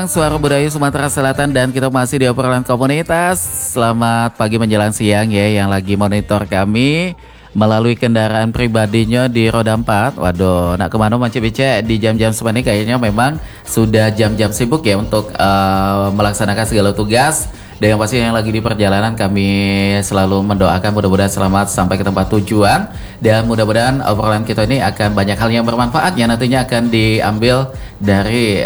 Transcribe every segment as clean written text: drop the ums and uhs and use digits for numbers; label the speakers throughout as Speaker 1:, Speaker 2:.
Speaker 1: Suara Budaya Sumatera Selatan dan kita masih di obrolan komunitas. Selamat pagi menjelang siang ya yang lagi monitor kami melalui kendaraan pribadinya di roda 4. Waduh, nak kemana Manci Bice di jam-jam seperti ini kayaknya memang sudah jam-jam sibuk ya untuk melaksanakan segala tugas. Dan yang pasti yang lagi di perjalanan kami selalu mendoakan mudah-mudahan selamat sampai ke tempat tujuan. Dan mudah-mudahan obrolan kita ini akan banyak hal yang bermanfaat yang nantinya akan diambil dari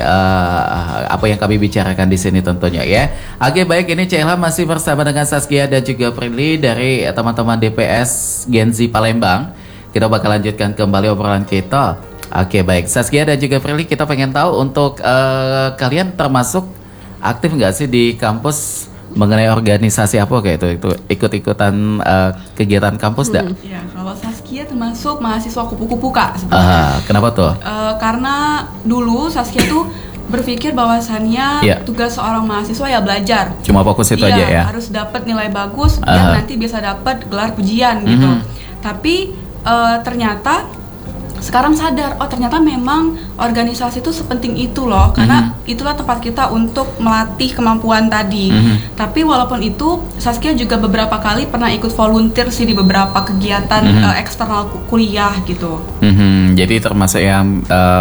Speaker 1: apa yang kami bicarakan di sini tentunya ya. Oke baik, ini Cela masih bersama dengan Saskia dan juga Prilly dari teman-teman DPS Gen Z Palembang. Kita bakal lanjutkan kembali obrolan kita. Oke baik, Saskia dan juga Prilly, kita pengen tahu untuk kalian termasuk aktif nggak sih di kampus mengenai organisasi apa kayak itu ikut-ikutan kegiatan kampus dah?
Speaker 2: Ya, kalau Saskia termasuk mahasiswa kupu-kupu Kak sebenarnya.
Speaker 1: Kenapa tuh?
Speaker 2: Karena dulu Saskia tuh berpikir bahwasannya tugas seorang mahasiswa ya belajar.
Speaker 1: Cuma fokus itu aja ya?
Speaker 2: Harus dapat nilai bagus biar nanti bisa dapat gelar pujian gitu. Tapi ternyata sekarang sadar, oh ternyata memang organisasi itu sepenting itu loh, karena itulah tempat kita untuk melatih kemampuan tadi. Tapi walaupun itu, Saskia juga beberapa kali pernah ikut volunteer sih di beberapa kegiatan eksternal kuliah gitu.
Speaker 1: Jadi termasuk yang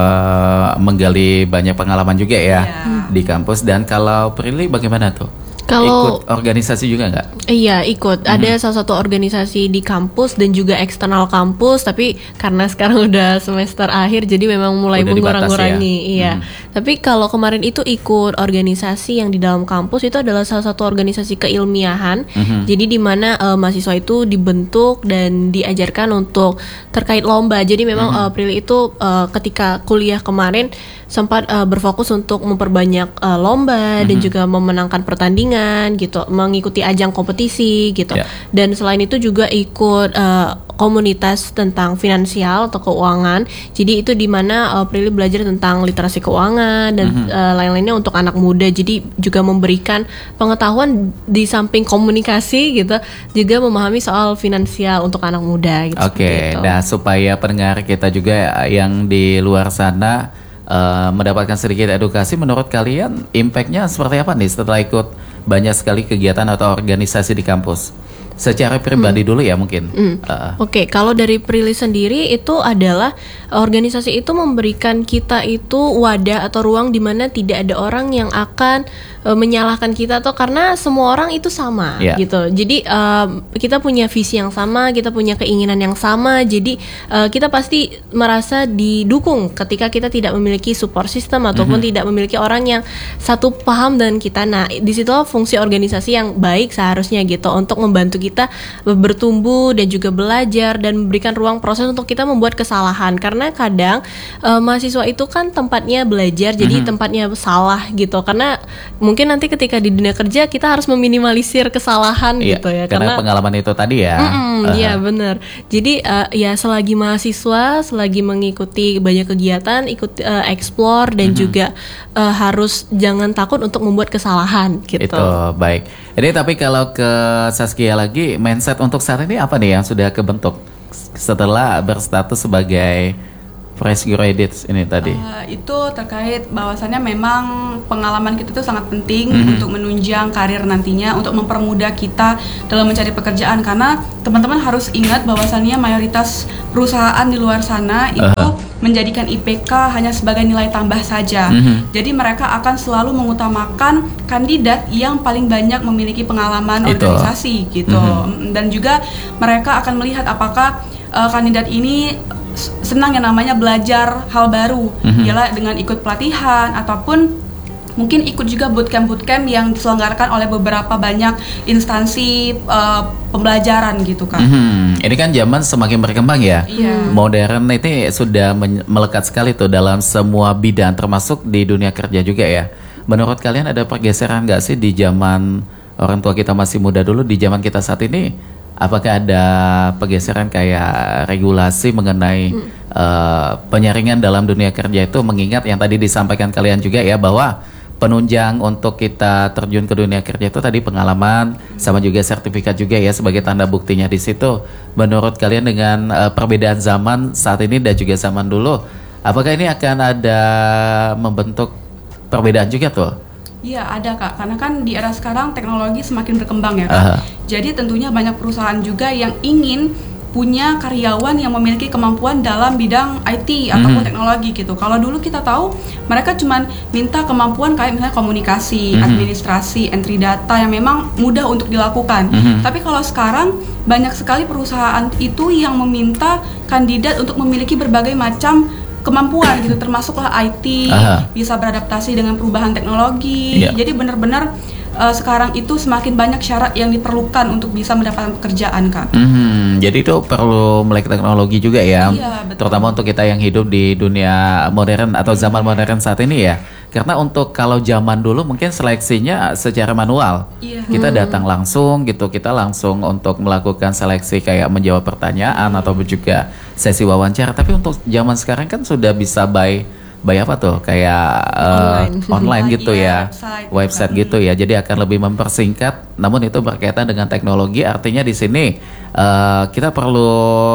Speaker 1: menggali banyak pengalaman juga ya di kampus. Dan kalau Prilly bagaimana tuh?
Speaker 3: Kalau
Speaker 1: ikut organisasi juga nggak?
Speaker 3: Iya ikut. Ada salah satu organisasi di kampus dan juga eksternal kampus. Tapi karena sekarang udah semester akhir, jadi memang mulai mengurang-ngurangi.
Speaker 1: Ya?
Speaker 3: Iya. Tapi kalau kemarin itu ikut organisasi yang di dalam kampus itu adalah salah satu organisasi keilmiahan. Jadi di mana mahasiswa itu dibentuk dan diajarkan untuk terkait lomba. Jadi memang Prilly itu ketika kuliah kemarin sempat berfokus untuk memperbanyak lomba dan juga memenangkan pertandingan gitu, mengikuti ajang kompetisi gitu. Dan selain itu juga ikut komunitas tentang finansial atau keuangan. Jadi itu di mana Prilly belajar tentang literasi keuangan dan lain-lainnya untuk anak muda. Jadi juga memberikan pengetahuan di samping komunikasi gitu, juga memahami soal finansial untuk anak muda gitu.
Speaker 1: Oke, nah supaya pendengar kita juga yang di luar sana mendapatkan sedikit edukasi, menurut kalian impact-nya seperti apa nih setelah ikut banyak sekali kegiatan atau organisasi di kampus? Secara pribadi dulu ya mungkin.
Speaker 3: Oke, kalau dari Prilly sendiri itu adalah organisasi itu memberikan kita itu wadah atau ruang di mana tidak ada orang yang akan menyalahkan kita atau karena semua orang itu sama gitu. Jadi kita punya visi yang sama, kita punya keinginan yang sama. Jadi kita pasti merasa didukung ketika kita tidak memiliki support system ataupun tidak memiliki orang yang satu paham dengan kita. Nah, disitulah fungsi organisasi yang baik seharusnya gitu untuk membantu kita bertumbuh dan juga belajar dan memberikan ruang proses untuk kita membuat kesalahan. Karena kadang mahasiswa itu kan tempatnya belajar, jadi tempatnya salah gitu. Karena mungkin nanti ketika di dunia kerja kita harus meminimalisir kesalahan gitu ya.
Speaker 1: Karena pengalaman itu tadi ya.
Speaker 3: Iya benar. Jadi ya selagi mahasiswa, selagi mengikuti banyak kegiatan, ikut explore dan juga harus jangan takut untuk membuat kesalahan gitu.
Speaker 1: Itu baik. Ini tapi kalau ke Saskia lagi, mindset untuk saat ini apa nih yang sudah kebentuk setelah berstatus sebagai fresh graduate ini tadi?
Speaker 2: Itu terkait bahwasannya memang pengalaman kita itu sangat penting untuk menunjang karir nantinya, untuk mempermudah kita dalam mencari pekerjaan. Karena teman-teman harus ingat bahwasannya mayoritas perusahaan di luar sana itu menjadikan IPK hanya sebagai nilai tambah saja. Jadi mereka akan selalu mengutamakan kandidat yang paling banyak memiliki pengalaman organisasi gitu. Dan juga mereka akan melihat apakah kandidat ini senang yang namanya belajar hal baru, ialah dengan ikut pelatihan ataupun mungkin ikut juga bootcamp yang diselenggarakan oleh beberapa banyak instansi pembelajaran gitu kan.
Speaker 1: Ini kan zaman semakin berkembang ya. Modern itu sudah melekat sekali tuh dalam semua bidang termasuk di dunia kerja juga ya. Menurut kalian ada pergeseran nggak sih di zaman orang tua kita masih muda dulu, di zaman kita saat ini? Apakah ada pergeseran kayak regulasi mengenai penyaringan dalam dunia kerja itu, mengingat yang tadi disampaikan kalian juga ya bahwa penunjang untuk kita terjun ke dunia kerja itu tadi pengalaman sama juga sertifikat juga ya sebagai tanda buktinya di situ. Menurut kalian dengan perbedaan zaman saat ini dan juga zaman dulu, apakah ini akan ada membentuk perbedaan juga tuh
Speaker 2: Iya ada Kak, karena kan di era sekarang teknologi semakin berkembang ya Kak. Jadi tentunya banyak perusahaan juga yang ingin punya karyawan yang memiliki kemampuan dalam bidang IT ataupun teknologi gitu. Kalau dulu kita tahu mereka cuman minta kemampuan kayak misalnya komunikasi, administrasi, entry data yang memang mudah untuk dilakukan. Tapi kalau sekarang banyak sekali perusahaan itu yang meminta kandidat untuk memiliki berbagai macam kemampuan gitu, termasuklah IT, bisa beradaptasi dengan perubahan teknologi. Jadi benar-benar sekarang itu semakin banyak syarat yang diperlukan untuk bisa mendapatkan pekerjaan Kak.
Speaker 1: Jadi itu perlu melek teknologi juga ya,
Speaker 2: betul.
Speaker 1: Terutama untuk kita yang hidup di dunia modern atau zaman modern saat ini ya. Karena untuk kalau zaman dulu mungkin seleksinya secara manual, kita datang langsung gitu, kita langsung untuk melakukan seleksi kayak menjawab pertanyaan atau juga sesi wawancara. Tapi untuk zaman sekarang kan sudah bisa by apa tuh kayak online gitu ya, website gitu ya. Jadi akan lebih mempersingkat. Namun itu berkaitan dengan teknologi, artinya di sini kita perlu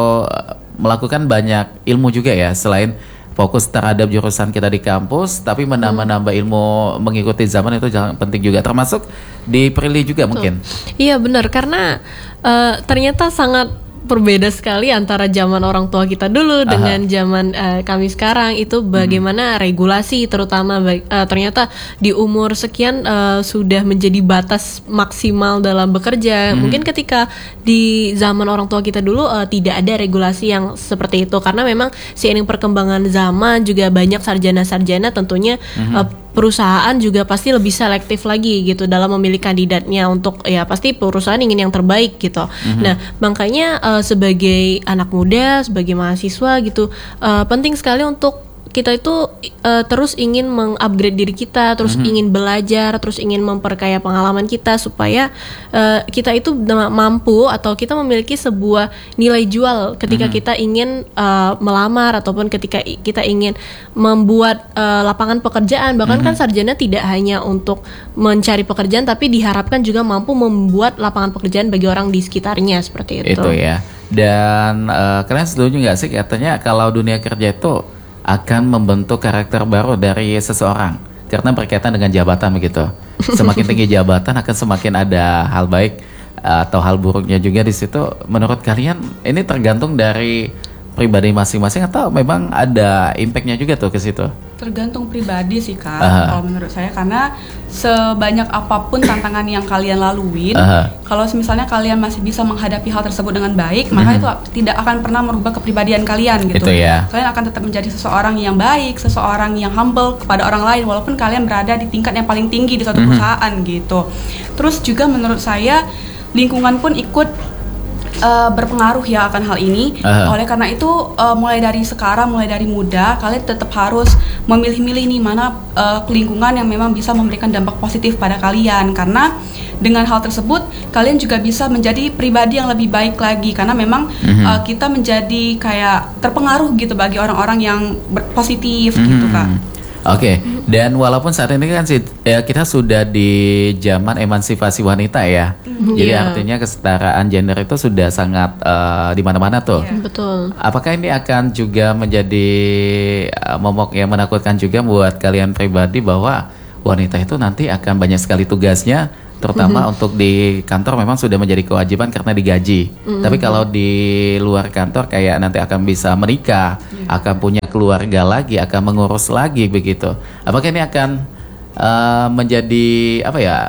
Speaker 1: melakukan banyak ilmu juga ya, selain fokus terhadap jurusan kita di kampus, tapi menambah ilmu mengikuti zaman itu penting juga, termasuk di Prilly juga. Mungkin.
Speaker 3: Iya benar, karena ternyata sangat berbeda sekali antara zaman orang tua kita dulu dengan zaman kami sekarang. Itu bagaimana regulasi terutama ternyata di umur sekian sudah menjadi batas maksimal dalam bekerja. Mungkin ketika di zaman orang tua kita dulu tidak ada regulasi yang seperti itu, karena memang seiring perkembangan zaman juga banyak sarjana-sarjana tentunya perusahaan juga pasti lebih selektif lagi gitu dalam memilih kandidatnya, untuk ya pasti perusahaan ingin yang terbaik gitu. Nah makanya sebagai anak muda, sebagai mahasiswa gitu, penting sekali untuk kita itu terus ingin mengupgrade diri kita, terus ingin belajar, terus ingin memperkaya pengalaman kita supaya kita itu mampu atau kita memiliki sebuah nilai jual ketika kita ingin melamar ataupun ketika kita ingin membuat lapangan pekerjaan. Bahkan kan sarjana tidak hanya untuk mencari pekerjaan, tapi diharapkan juga mampu membuat lapangan pekerjaan bagi orang di sekitarnya, seperti itu.
Speaker 1: Itu ya. Dan kalian setuju nggak sih katanya kalau dunia kerja itu akan membentuk karakter baru dari seseorang karena berkaitan dengan jabatan begitu. Semakin tinggi jabatan akan semakin ada hal baik atau hal buruknya juga di situ. Menurut kalian ini tergantung dari pribadi masing-masing atau memang ada impactnya juga tuh ke situ?
Speaker 2: Tergantung pribadi sih Kak, kalau menurut saya, karena sebanyak apapun tantangan yang kalian laluin, kalau misalnya kalian masih bisa menghadapi hal tersebut dengan baik, maka itu tidak akan pernah merubah kepribadian kalian gitu.
Speaker 1: Itu ya.
Speaker 2: Kalian akan tetap menjadi seseorang yang baik, seseorang yang humble kepada orang lain, walaupun kalian berada di tingkat yang paling tinggi di suatu perusahaan gitu. Terus juga menurut saya lingkungan pun ikut berpengaruh ya akan hal ini. Oleh karena itu mulai dari sekarang, mulai dari muda, kalian tetap harus memilih-milih nih mana lingkungan yang memang bisa memberikan dampak positif pada kalian, karena dengan hal tersebut kalian juga bisa menjadi pribadi yang lebih baik lagi, karena memang kita menjadi kayak terpengaruh gitu bagi orang-orang yang positif gitu Kak.
Speaker 1: Oke, dan walaupun saat ini kan kita sudah di zaman emansipasi wanita ya, jadi artinya kesetaraan gender itu sudah sangat di mana-mana tuh.
Speaker 3: Betul.
Speaker 1: Apakah ini akan juga menjadi momok yang menakutkan juga buat kalian pribadi bahwa wanita itu nanti akan banyak sekali tugasnya, terutama untuk di kantor memang sudah menjadi kewajiban karena digaji. Tapi kalau di luar kantor kayak nanti akan bisa menikah, akan punya keluarga lagi, akan mengurus lagi begitu. Apakah ini akan menjadi apa ya,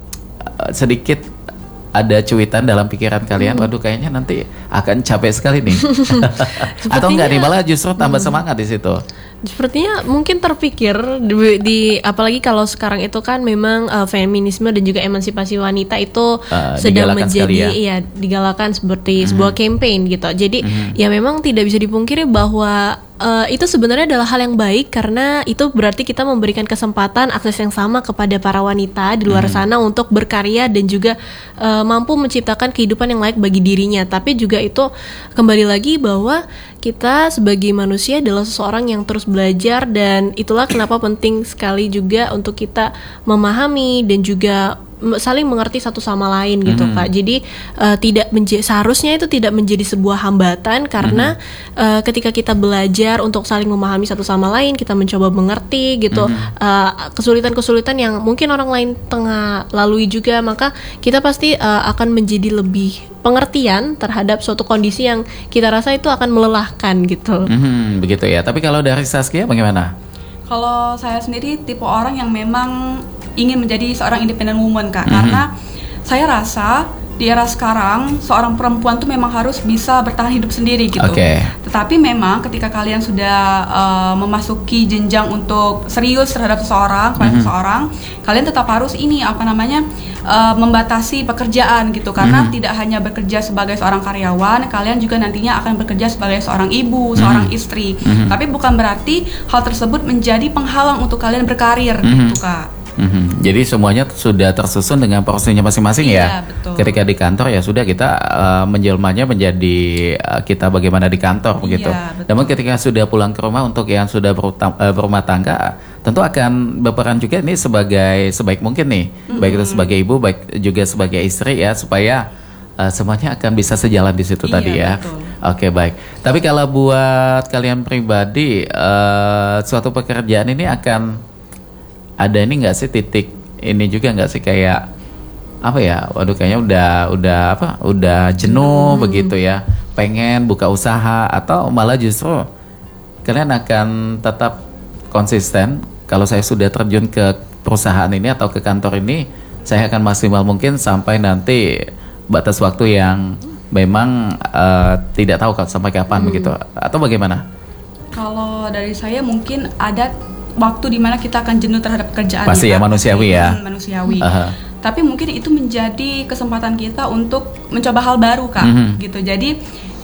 Speaker 1: sedikit ada cuitan dalam pikiran kalian, waduh kayaknya nanti akan capek sekali nih. Atau enggak nih, malah justru tambah semangat di situ.
Speaker 3: Sepertinya mungkin terpikir di apalagi kalau sekarang itu kan memang feminisme dan juga emansipasi wanita itu sedang menjadi digalakan seperti sebuah campaign gitu. Jadi ya memang tidak bisa dipungkiri bahwa itu sebenarnya adalah hal yang baik, karena itu berarti kita memberikan kesempatan akses yang sama kepada para wanita di luar sana untuk berkarya dan juga mampu menciptakan kehidupan yang layak bagi dirinya. Tapi juga itu kembali lagi bahwa kita sebagai manusia adalah seseorang yang terus belajar, dan itulah kenapa penting sekali juga untuk kita memahami dan juga saling mengerti satu sama lain gitu Kak. Jadi seharusnya itu tidak menjadi sebuah hambatan karena ketika kita belajar untuk saling memahami satu sama lain, kita mencoba mengerti gitu kesulitan-kesulitan yang mungkin orang lain tengah lalui juga, maka kita pasti akan menjadi lebih pengertian terhadap suatu kondisi yang kita rasa itu akan melelahkan gitu.
Speaker 1: Begitu ya. Tapi kalau dari Saskia bagaimana?
Speaker 2: Kalau saya sendiri tipe orang yang memang ingin menjadi seorang independent woman Kak, karena saya rasa di era sekarang seorang perempuan tuh memang harus bisa bertahan hidup sendiri gitu. Tetapi memang ketika kalian sudah memasuki jenjang untuk serius terhadap seseorang, kalian tetap harus membatasi pekerjaan gitu, karena tidak hanya bekerja sebagai seorang karyawan, kalian juga nantinya akan bekerja sebagai seorang ibu, seorang istri. Tapi bukan berarti hal tersebut menjadi penghalang untuk kalian berkarir gitu Kak.
Speaker 1: Jadi semuanya sudah tersusun dengan porsinya masing-masing ya.
Speaker 2: Betul.
Speaker 1: Ketika di kantor ya sudah kita menjelmanya menjadi kita bagaimana di kantor begitu. Namun ketika sudah pulang ke rumah untuk yang sudah berumah tangga, tentu akan berperan juga ini sebaik mungkin nih, baik itu sebagai ibu, baik juga sebagai istri ya, supaya semuanya akan bisa sejalan di situ tadi ya.
Speaker 2: Betul.
Speaker 1: Oke, baik. Tapi kalau buat kalian pribadi, suatu pekerjaan ini akan ada ini nggak sih titik ini juga nggak sih kayak apa ya? Waduh, kayaknya udah jenuh begitu ya. Pengen buka usaha, atau malah justru kalian akan tetap konsisten. Kalau saya sudah terjun ke perusahaan ini atau ke kantor ini, saya akan maksimal mungkin sampai nanti batas waktu yang memang tidak tahu sampai kapan begitu, atau bagaimana?
Speaker 2: Kalau dari saya mungkin ada waktu dimana kita akan jenuh terhadap pekerjaan.
Speaker 1: Pasti ya, manusiawi ya.
Speaker 2: Manusiawi. Tapi mungkin itu menjadi kesempatan kita untuk mencoba hal baru Kak. Gitu. Jadi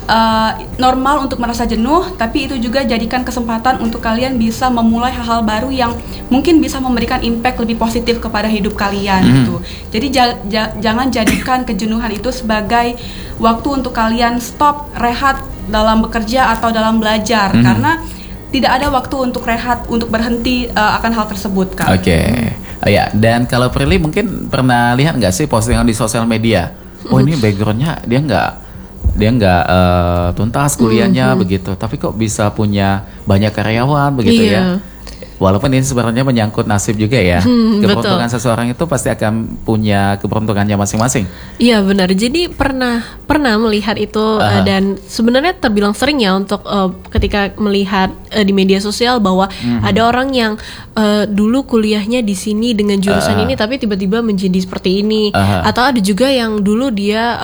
Speaker 2: normal untuk merasa jenuh, tapi itu juga jadikan kesempatan untuk kalian bisa memulai hal-hal baru yang mungkin bisa memberikan impact lebih positif kepada hidup kalian gitu. Jadi jangan jadikan kejenuhan itu sebagai waktu untuk kalian stop, rehat dalam bekerja atau dalam belajar, karena tidak ada waktu untuk rehat, untuk berhenti akan hal tersebut Kak. Ya, dan kalau Prilly mungkin pernah lihat nggak sih postingan di sosial media? Oh, ini backgroundnya dia nggak tuntas kuliahnya begitu, tapi kok bisa punya banyak karyawan begitu ya. Walaupun ini sebenarnya menyangkut nasib juga ya. Keberuntungan seseorang itu pasti akan punya keberuntungannya masing-masing. Iya
Speaker 3: benar. Jadi pernah melihat itu dan sebenarnya terbilang sering ya untuk ketika melihat di media sosial bahwa ada orang yang dulu kuliahnya di sini dengan jurusan ini tapi tiba-tiba menjadi seperti ini. Atau ada juga yang dulu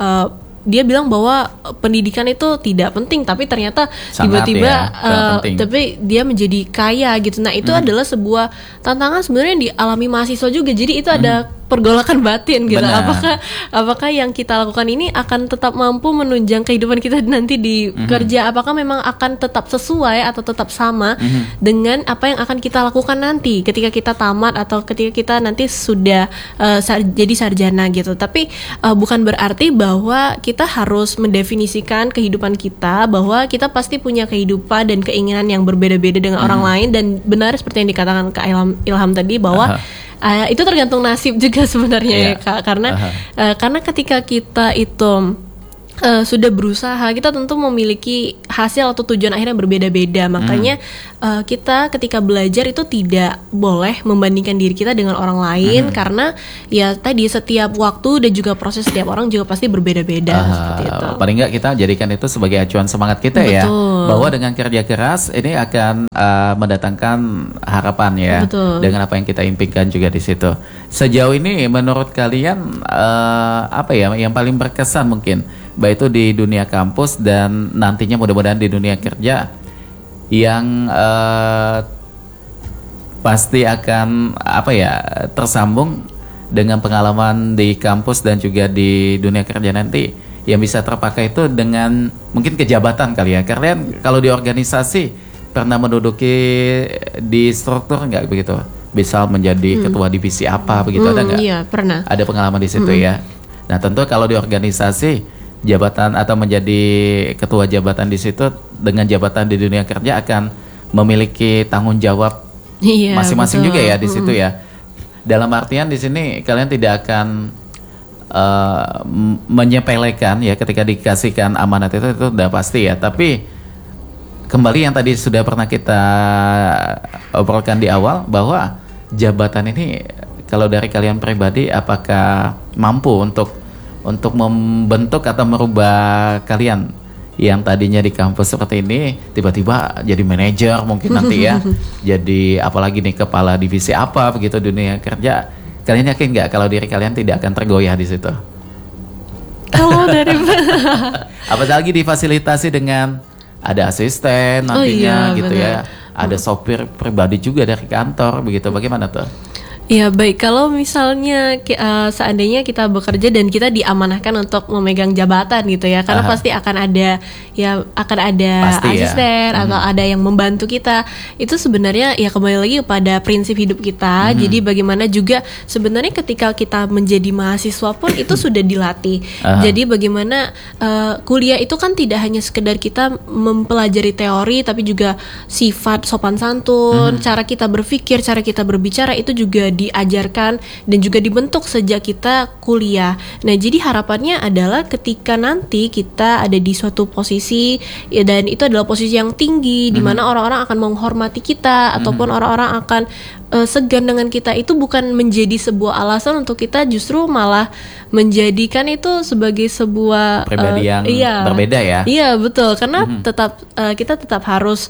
Speaker 3: dia bilang bahwa pendidikan itu tidak penting, tapi ternyata tiba-tiba tapi dia menjadi kaya gitu. Nah itu adalah sebuah tantangan sebenarnya yang dialami mahasiswa juga. Jadi itu ada pergolakan batin gitu. Apakah yang kita lakukan ini akan tetap mampu menunjang kehidupan kita nanti di kerja? Apakah memang akan tetap sesuai atau tetap sama dengan apa yang akan kita lakukan nanti ketika kita tamat atau ketika kita nanti sudah jadi sarjana gitu. Tapi bukan berarti bahwa kita harus mendefinisikan kehidupan kita bahwa kita pasti punya kehidupan dan keinginan yang berbeda-beda dengan orang lain. Dan benar seperti yang dikatakan Kak Ilham tadi bahwa itu tergantung nasib juga sebenarnya ya Kak, karena ketika kita itu sudah berusaha, kita tentu memiliki hasil atau tujuan akhirnya berbeda-beda. Makanya kita ketika belajar itu tidak boleh membandingkan diri kita dengan orang lain, karena ya tadi setiap waktu dan juga proses setiap orang juga pasti berbeda-beda seperti itu.
Speaker 1: Paling nggak kita jadikan itu sebagai acuan semangat kita. Betul. Ya, bahwa dengan kerja keras ini akan mendatangkan harapan ya. Betul. Dengan apa yang kita impikan juga di situ. Sejauh ini menurut kalian apa ya yang paling berkesan mungkin, baik itu di dunia kampus dan nantinya mudah-mudahan di dunia kerja yang pasti akan apa ya tersambung dengan pengalaman di kampus dan juga di dunia kerja nanti, yang bisa terpakai itu dengan mungkin kejabatan kali ya. Kalian kalau di organisasi pernah menduduki di struktur nggak begitu? Bisa menjadi ketua divisi apa begitu, ada nggak?
Speaker 3: Iya, pernah.
Speaker 1: Ada pengalaman di situ ya. Nah tentu kalau di organisasi jabatan atau menjadi ketua jabatan di situ dengan jabatan di dunia kerja akan memiliki tanggung jawab masing-masing juga ya di situ ya. Dalam artian di sini kalian tidak akan menyepelekan ya ketika dikasihkan amanat itu udah pasti ya. Tapi kembali yang tadi sudah pernah kita obrolkan di awal bahwa jabatan ini kalau dari kalian pribadi apakah mampu untuk membentuk atau merubah kalian yang tadinya di kampus seperti ini tiba-tiba jadi manajer mungkin nanti ya. Jadi apalagi nih kepala divisi apa begitu dunia kerja. Kalian yakin nggak kalau diri kalian tidak akan tergoyah di situ?
Speaker 3: Kalau dari
Speaker 1: apalagi difasilitasi dengan ada asisten nantinya gitu ya. Ada sopir pribadi juga dari kantor begitu. Bagaimana tuh?
Speaker 3: Ya baik, kalau misalnya seandainya kita bekerja dan kita diamanahkan untuk memegang jabatan gitu ya, karena pasti akan ada pasti asisten atau ada yang membantu kita. Itu sebenarnya ya kembali lagi kepada prinsip hidup kita. Jadi bagaimana juga sebenarnya ketika kita menjadi mahasiswa pun itu sudah dilatih. Jadi bagaimana kuliah itu kan tidak hanya sekedar kita mempelajari teori, tapi juga sifat sopan santun, cara kita berpikir, cara kita berbicara itu juga diajarkan dan juga dibentuk sejak kita kuliah. Nah, jadi harapannya adalah ketika nanti kita ada di suatu posisi ya, dan itu adalah posisi yang tinggi di mana orang-orang akan menghormati kita ataupun orang-orang akan segan dengan kita, itu bukan menjadi sebuah alasan untuk kita justru malah menjadikan itu sebagai sebuah
Speaker 1: pribadi yang berbeda ya.
Speaker 3: Iya, betul. Karena kita tetap harus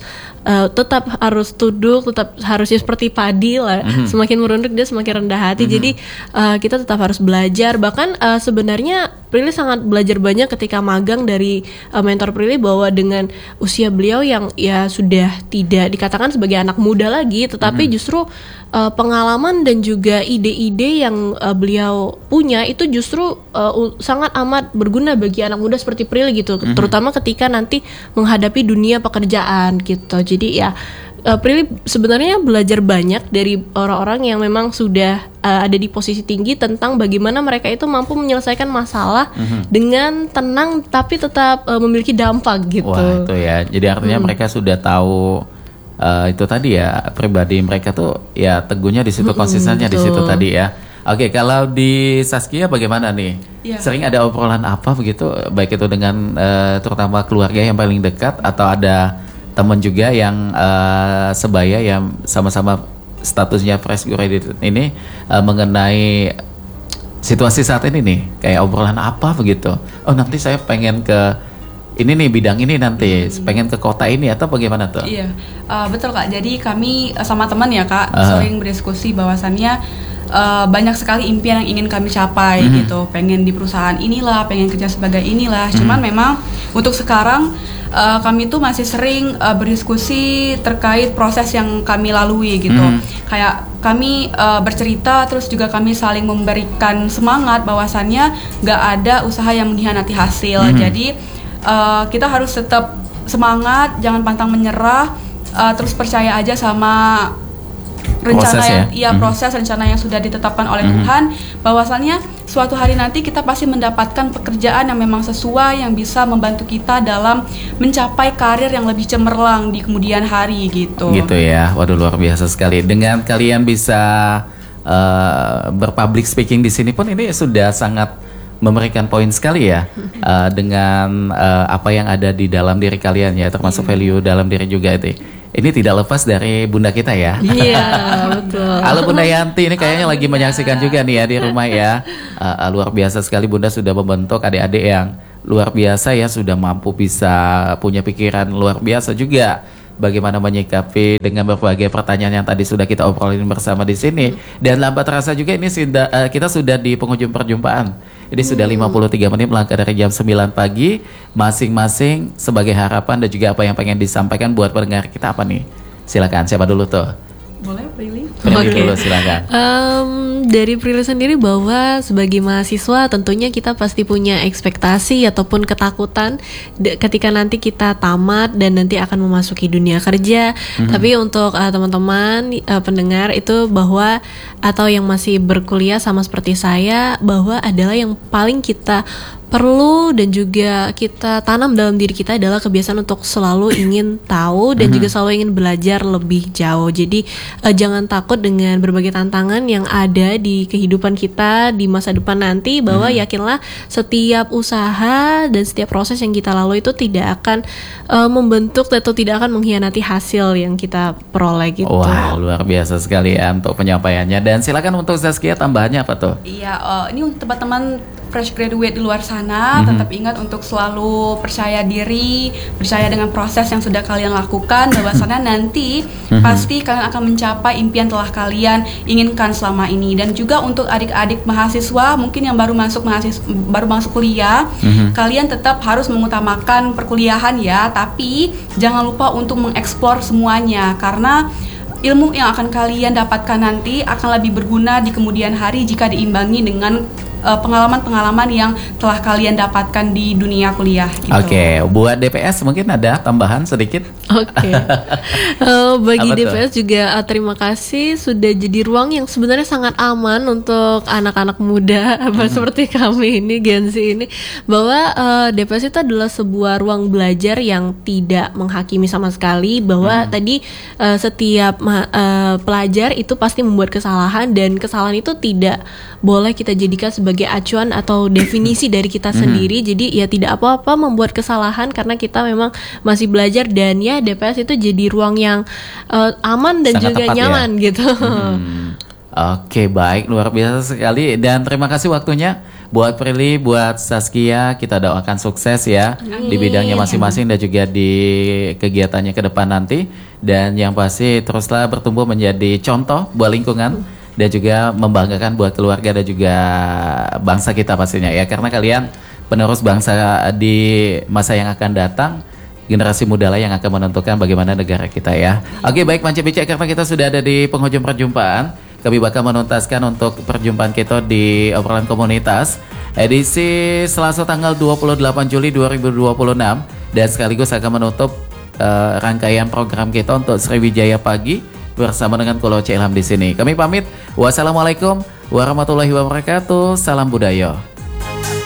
Speaker 3: tunduk, tetap harusnya seperti padi lah. Semakin merunduk dia semakin rendah hati. Jadi kita tetap harus belajar. Bahkan sebenarnya Prilly sangat belajar banyak ketika magang dari mentor Prilly, bahwa dengan usia beliau yang ya sudah tidak dikatakan sebagai anak muda lagi, tetapi justru pengalaman dan juga ide-ide yang beliau punya itu justru sangat amat berguna bagi anak muda seperti Prilly gitu, terutama ketika nanti menghadapi dunia pekerjaan gitu. Jadi ya Prilly sebenarnya belajar banyak dari orang-orang yang memang sudah ada di posisi tinggi tentang bagaimana mereka itu mampu menyelesaikan masalah dengan tenang tapi tetap memiliki dampak gitu.
Speaker 1: Wah, itu ya. Jadi artinya mereka sudah tahu itu tadi ya, pribadi mereka tuh ya teguhnya di situ, konsistennya di situ tadi ya. Oke, kalau di Saskia bagaimana nih?
Speaker 2: Ya.
Speaker 1: Sering ada obrolan apa begitu, baik itu dengan terutama keluarga yang paling dekat atau ada teman juga yang sebaya yang sama-sama statusnya fresh graduate ini mengenai situasi saat ini nih, kayak obrolan apa begitu? Oh, nanti saya pengen ke ini nih bidang ini nanti, pengen ke kota ini atau bagaimana tuh?
Speaker 2: Iya, betul Kak. Jadi kami sama teman ya Kak sering berdiskusi bahwasannya banyak sekali impian yang ingin kami capai gitu. Pengen di perusahaan inilah, pengen kerja sebagai inilah. Cuman memang untuk sekarang kami tuh masih sering berdiskusi terkait proses yang kami lalui gitu. Kayak kami bercerita, terus juga kami saling memberikan semangat bahwasannya nggak ada usaha yang mengkhianati hasil. Jadi kita harus tetap semangat, jangan pantang menyerah, terus percaya aja sama rencana proses rencana yang sudah ditetapkan oleh Tuhan, bahwasannya suatu hari nanti kita pasti mendapatkan pekerjaan yang memang sesuai, yang bisa membantu kita dalam mencapai karir yang lebih cemerlang di kemudian hari gitu. Gitu
Speaker 1: ya. Waduh, luar biasa sekali. Dengan kalian bisa berpublic speaking di sini pun ini sudah sangat memberikan poin sekali ya dengan apa yang ada di dalam diri kalian ya, termasuk value dalam diri juga itu. Ini tidak lepas dari bunda kita ya.
Speaker 3: Iya, betul.
Speaker 1: Halo Bunda Yanti, ini kayaknya lagi menyaksikan juga nih ya di rumah ya. Luar biasa sekali Bunda sudah membentuk adik-adik yang luar biasa ya, sudah mampu bisa punya pikiran luar biasa juga. Bagaimana menyikapi dengan berbagai pertanyaan yang tadi sudah kita obrolin bersama di sini. Dan lambat terasa juga ini kita sudah di penghujung perjumpaan. Ini sudah 53 menit melangkah dari jam 9 pagi. Masing-masing sebagai harapan dan juga apa yang pengen disampaikan buat pendengar kita apa nih? Silakan, siapa dulu tuh?
Speaker 2: Boleh, Prilly?
Speaker 1: Prilly dulu, silakan.
Speaker 3: Dari Prilly sendiri bahwa sebagai mahasiswa tentunya kita pasti punya ekspektasi ataupun ketakutan ketika nanti kita tamat dan nanti akan memasuki dunia kerja. Tapi untuk teman-teman pendengar itu bahwa atau yang masih berkuliah sama seperti saya, bahwa adalah yang paling kita perlu dan juga kita tanam dalam diri kita adalah kebiasaan untuk selalu ingin tahu dan juga selalu ingin belajar lebih jauh. Jadi jangan takut dengan berbagai tantangan yang ada di kehidupan kita di masa depan nanti, bahwa yakinlah setiap usaha dan setiap proses yang kita lalui itu tidak akan membentuk atau tidak akan mengkhianati hasil yang kita peroleh gitu.
Speaker 1: Wah, luar biasa sekali ya untuk penyampaiannya. Dan silakan untuk Zaskia tambahannya apa tuh?
Speaker 2: Iya, ini untuk teman-teman fresh graduate di luar sana, tetap ingat untuk selalu percaya diri, percaya dengan proses yang sudah kalian lakukan, bahwasannya nanti pasti kalian akan mencapai impian telah kalian inginkan selama ini. Dan juga untuk adik-adik mahasiswa mungkin yang baru masuk kuliah, kalian tetap harus mengutamakan perkuliahan ya, tapi jangan lupa untuk mengeksplor semuanya, karena ilmu yang akan kalian dapatkan nanti akan lebih berguna di kemudian hari jika diimbangi dengan pengalaman-pengalaman yang telah kalian dapatkan di dunia kuliah gitu.
Speaker 1: Oke, buat DPS mungkin ada tambahan sedikit?
Speaker 3: Oke. Bagi DPS juga terima kasih sudah jadi ruang yang sebenarnya sangat aman untuk anak-anak muda seperti kami ini, Gen Z ini, bahwa DPS itu adalah sebuah ruang belajar yang tidak menghakimi sama sekali, bahwa tadi setiap pelajar itu pasti membuat kesalahan, dan kesalahan itu tidak boleh kita jadikan sebagai acuan atau definisi dari kita sendiri. Jadi ya tidak apa-apa membuat kesalahan karena kita memang masih belajar, dan ya DPS itu jadi ruang yang aman dan sangat juga nyaman ya? Gitu.
Speaker 1: Oke, baik, luar biasa sekali, dan terima kasih waktunya buat Prilly, buat Zaskia. Kita doakan sukses ya di bidangnya masing-masing dan juga di kegiatannya ke depan nanti, dan yang pasti teruslah bertumbuh menjadi contoh buat lingkungan dan juga membanggakan buat keluarga dan juga bangsa kita pastinya ya, karena kalian penerus bangsa di masa yang akan datang. Generasi muda lah yang akan menentukan bagaimana negara kita ya. Oke, baik Mance Bica, karena kita sudah ada di penghujung perjumpaan, kami bakal menuntaskan untuk perjumpaan kita di obrolan komunitas edisi Selasa tanggal 28 Juli 2026, dan sekaligus akan menutup rangkaian program kita untuk Sriwijaya Pagi bersama dengan Kulo Ilham di sini. Kami pamit. Wassalamualaikum warahmatullahi wabarakatuh. Salam budaya.